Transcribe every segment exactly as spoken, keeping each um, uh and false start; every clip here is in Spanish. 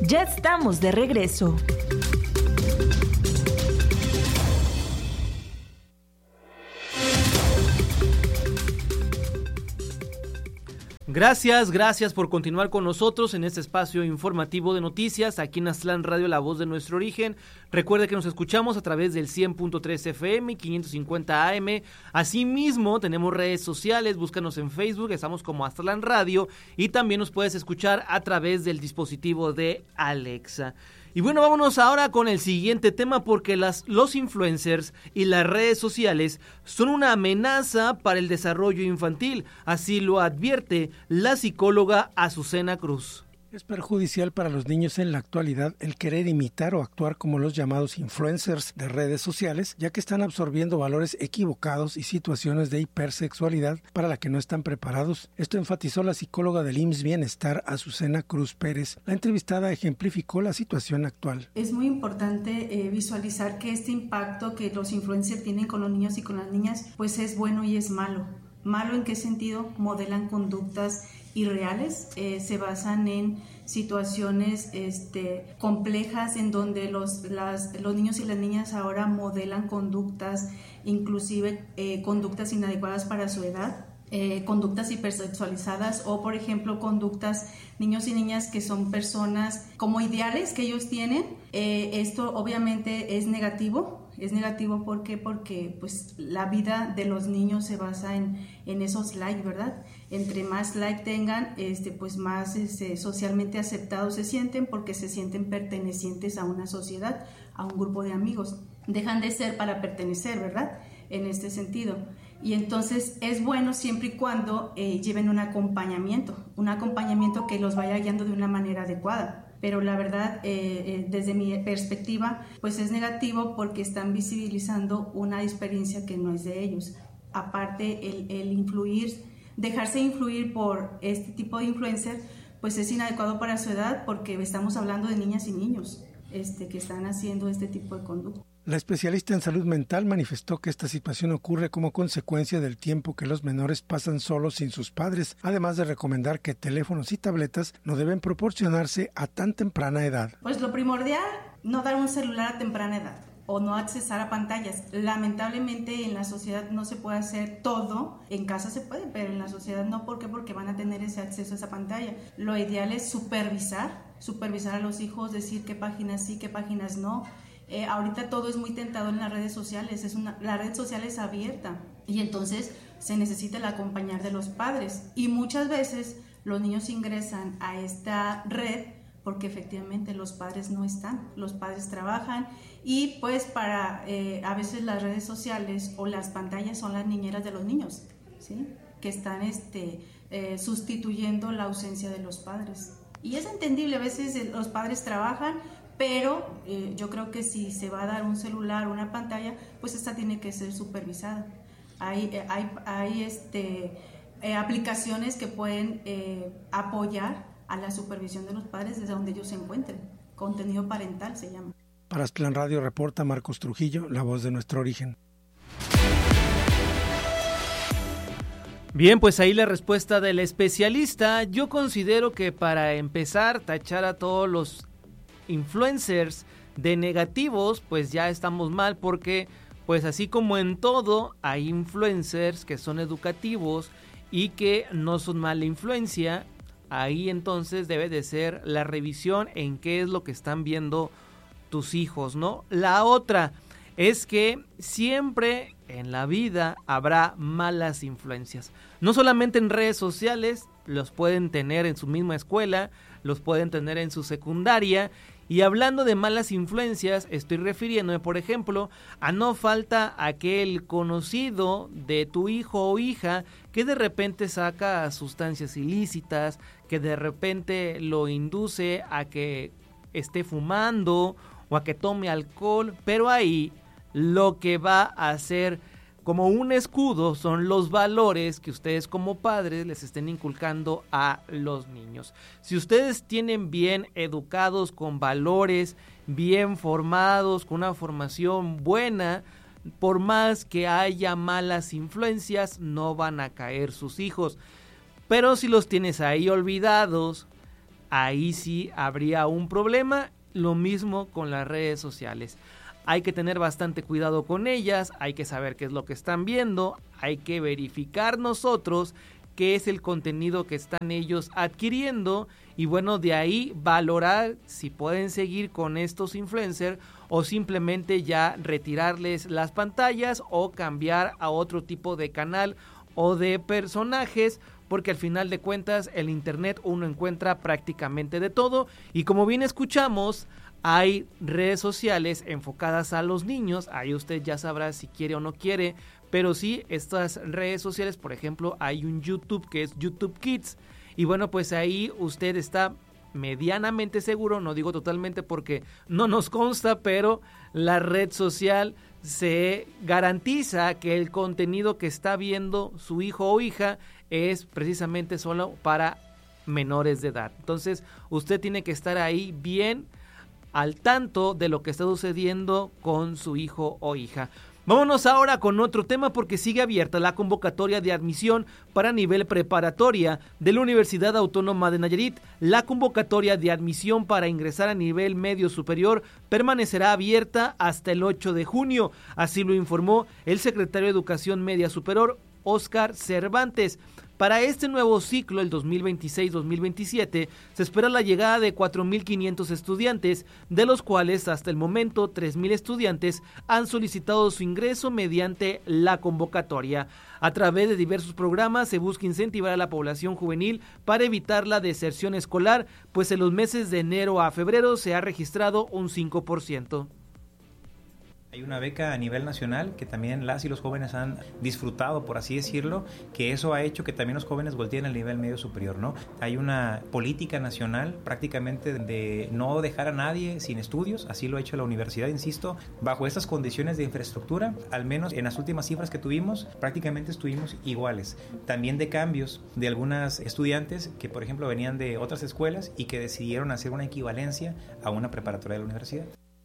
Ya estamos de regreso. Gracias, gracias por continuar con nosotros en este espacio informativo de noticias aquí en Aztlán Radio, la voz de nuestro origen. Recuerde que nos escuchamos a través del cien punto tres F M y quinientos cincuenta A M. Asimismo, tenemos redes sociales, búscanos en Facebook, estamos como Aztlán Radio y también nos puedes escuchar a través del dispositivo de Alexa. Y bueno, vámonos ahora con el siguiente tema porque las, los influencers y las redes sociales son una amenaza para el desarrollo infantil, así lo advierte la psicóloga Azucena Cruz. Es perjudicial para los niños en la actualidad el querer imitar o actuar como los llamados influencers de redes sociales, ya que están absorbiendo valores equivocados y situaciones de hipersexualidad para la que no están preparados. Esto enfatizó la psicóloga del I M S S Bienestar, Azucena Cruz Pérez. La entrevistada ejemplificó la situación actual. Es muy importante eh, visualizar que este impacto que los influencers tienen con los niños y con las niñas, pues es bueno y es malo. ¿Malo en qué sentido? Modelan conductas irreales, eh, se basan en situaciones este, complejas en donde los, las, los niños y las niñas ahora modelan conductas, inclusive eh, conductas inadecuadas para su edad, eh, conductas hipersexualizadas o, por ejemplo, conductas, niños y niñas que son personas como ideales que ellos tienen. Eh, esto obviamente es negativo. Es negativo ¿por qué? Porque pues, la vida de los niños se basa en, en esos likes, ¿verdad? Entre más like tengan, este, pues más este, socialmente aceptados se sienten porque se sienten pertenecientes a una sociedad, a un grupo de amigos. Dejan de ser para pertenecer, ¿verdad? En este sentido. Y entonces es bueno siempre y cuando eh, lleven un acompañamiento, un acompañamiento que los vaya guiando de una manera adecuada. Pero la verdad, eh, eh, desde mi perspectiva, pues es negativo porque están visibilizando una experiencia que no es de ellos. Aparte, el, el influir, dejarse influir por este tipo de influencer, pues es inadecuado para su edad porque estamos hablando de niñas y niños este, que están haciendo este tipo de conducta. La especialista en salud mental manifestó que esta situación ocurre como consecuencia del tiempo que los menores pasan solos sin sus padres, además de recomendar que teléfonos y tabletas no deben proporcionarse a tan temprana edad. Pues lo primordial, no dar un celular a temprana edad o no accesar a pantallas. Lamentablemente en la sociedad no se puede hacer todo, en casa se puede, pero en la sociedad no. ¿Por qué? Porque van a tener ese acceso a esa pantalla. Lo ideal es supervisar, supervisar a los hijos, decir qué páginas sí, qué páginas no. Eh, ahorita todo es muy tentador en las redes sociales, es una, la red social es abierta y entonces se necesita el acompañar de los padres y muchas veces los niños ingresan a esta red porque efectivamente los padres no están, los padres trabajan y pues para eh, a veces las redes sociales o las pantallas son las niñeras de los niños, ¿sí? Que están este, eh, sustituyendo la ausencia de los padres y es entendible, a veces los padres trabajan, pero eh, yo creo que si se va a dar un celular o una pantalla, pues esta tiene que ser supervisada. Hay, eh, hay, hay este, eh, aplicaciones que pueden eh, apoyar a la supervisión de los padres desde donde ellos se encuentren. Contenido parental se llama. Para Aztlán Radio reporta Marcos Trujillo, la voz de nuestro origen. Bien, pues ahí la respuesta del especialista. Yo considero que para empezar, tachar a todos los influencers de negativos, pues ya estamos mal porque pues así como en todo hay influencers que son educativos y que no son mala influencia, ahí entonces debe de ser la revisión en qué es lo que están viendo tus hijos, ¿no? La otra es que siempre en la vida habrá malas influencias, no solamente en redes sociales, los pueden tener en su misma escuela, los pueden tener en su secundaria. Y hablando de malas influencias, estoy refiriéndome, por ejemplo, a no falta aquel conocido de tu hijo o hija que de repente saca sustancias ilícitas, que de repente lo induce a que esté fumando o a que tome alcohol, pero ahí lo que va a hacer como un escudo son los valores que ustedes como padres les estén inculcando a los niños. Si ustedes tienen bien educados, con valores, bien formados, con una formación buena, por más que haya malas influencias, no van a caer sus hijos. Pero si los tienes ahí olvidados, ahí sí habría un problema. Lo mismo con las redes sociales. Hay que tener bastante cuidado con ellas, hay que saber qué es lo que están viendo, hay que verificar nosotros qué es el contenido que están ellos adquiriendo y bueno, de ahí valorar si pueden seguir con estos influencers o simplemente ya retirarles las pantallas o cambiar a otro tipo de canal o de personajes, porque al final de cuentas el internet uno encuentra prácticamente de todo y como bien escuchamos, hay redes sociales enfocadas a los niños, ahí usted ya sabrá si quiere o no quiere, pero sí, estas redes sociales, por ejemplo, hay un YouTube que es YouTube Kids, y bueno, pues ahí usted está medianamente seguro, no digo totalmente porque no nos consta, pero la red social se garantiza que el contenido que está viendo su hijo o hija es precisamente solo para menores de edad. Entonces, usted tiene que estar ahí bien al tanto de lo que está sucediendo con su hijo o hija. Vámonos ahora con otro tema porque sigue abierta la convocatoria de admisión para nivel preparatoria de la Universidad Autónoma de Nayarit. La convocatoria de admisión para ingresar a nivel medio superior permanecerá abierta hasta el ocho de junio, así lo informó el secretario de Educación Media Superior, Óscar Cervantes. Para este nuevo ciclo, el dos mil veintiséis dos mil veintisiete, se espera la llegada de cuatro mil quinientos estudiantes, de los cuales hasta el momento tres mil estudiantes han solicitado su ingreso mediante la convocatoria. A través de diversos programas se busca incentivar a la población juvenil para evitar la deserción escolar, pues en los meses de enero a febrero se ha registrado un cinco por ciento. Hay una beca a nivel nacional que también las y los jóvenes han disfrutado, por así decirlo, que eso ha hecho que también los jóvenes volteen al nivel medio superior, ¿no? Hay una política nacional prácticamente de no dejar a nadie sin estudios, así lo ha hecho la universidad, insisto, bajo estas condiciones de infraestructura, al menos en las últimas cifras que tuvimos, prácticamente estuvimos iguales. También de cambios de algunas estudiantes que, por ejemplo, venían de otras escuelas y que decidieron hacer una equivalencia a una preparatoria de la universidad.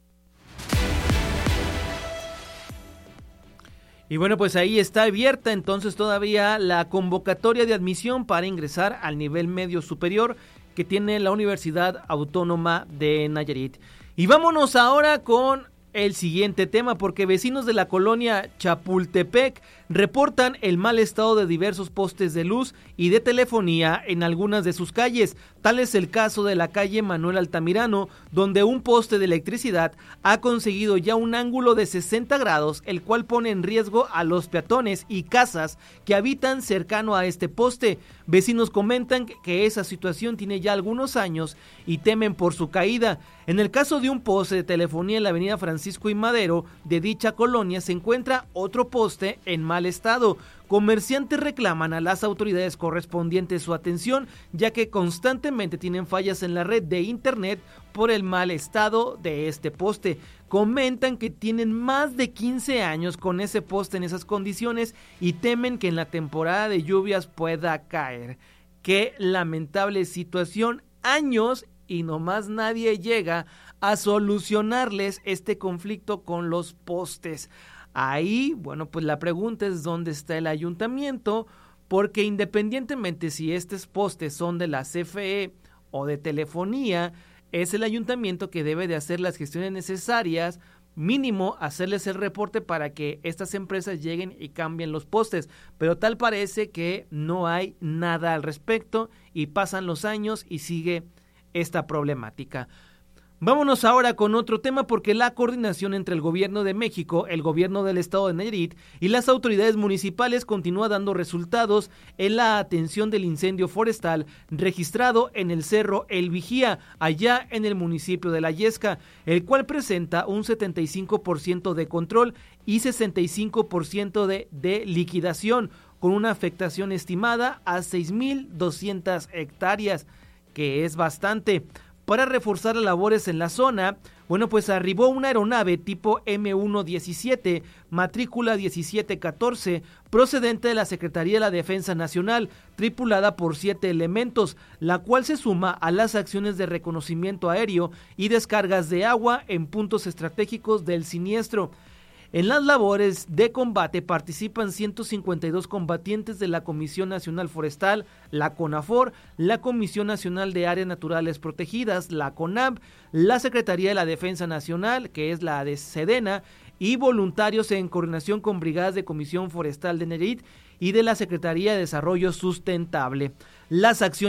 Y bueno, pues ahí está abierta entonces todavía la convocatoria de admisión para ingresar al nivel medio superior que tiene la Universidad Autónoma de Nayarit. Y vámonos ahora con el siguiente tema, porque vecinos de la colonia Chapultepec reportan el mal estado de diversos postes de luz y de telefonía en algunas de sus calles. Tal es el caso de la calle Manuel Altamirano, donde un poste de electricidad ha conseguido ya un ángulo de sesenta grados, el cual pone en riesgo a los peatones y casas que habitan cercano a este poste. Vecinos comentan que esa situación tiene ya algunos años y temen por su caída. En el caso de un poste de telefonía en la avenida Francisco y Madero de dicha colonia se encuentra otro poste en mal estado. Comerciantes reclaman a las autoridades correspondientes su atención, ya que constantemente tienen fallas en la red de internet por el mal estado de este poste. Comentan que tienen más de quince años con ese poste en esas condiciones y temen que en la temporada de lluvias pueda caer. Qué lamentable situación, años y nomás nadie llega a solucionarles este conflicto con los postes. Ahí, bueno, pues la pregunta es dónde está el ayuntamiento, porque independientemente si estos postes son de la C F E o de telefonía, es el ayuntamiento que debe de hacer las gestiones necesarias, mínimo hacerles el reporte para que estas empresas lleguen y cambien los postes, pero tal parece que no hay nada al respecto y pasan los años y sigue esta problemática. Vámonos ahora con otro tema, porque la coordinación entre el gobierno de México, el gobierno del estado de Nayarit y las autoridades municipales continúa dando resultados en la atención del incendio forestal registrado en el cerro El Vigía, allá en el municipio de La Yesca, el cual presenta un setenta y cinco por ciento de control y sesenta y cinco por ciento de, de liquidación, con una afectación estimada a seis mil doscientas hectáreas, que es bastante. Para reforzar las labores en la zona, bueno, pues arribó una aeronave tipo eme uno diecisiete, matrícula diecisiete catorce, procedente de la Secretaría de la Defensa Nacional, tripulada por siete elementos, la cual se suma a las acciones de reconocimiento aéreo y descargas de agua en puntos estratégicos del siniestro. En las labores de combate participan ciento cincuenta y dos combatientes de la Comisión Nacional Forestal, la CONAFOR, la Comisión Nacional de Áreas Naturales Protegidas, la CONAB, la Secretaría de la Defensa Nacional, que es la de SEDENA, y voluntarios en coordinación con brigadas de Comisión Forestal de Nayarit y de la Secretaría de Desarrollo Sustentable. Las acciones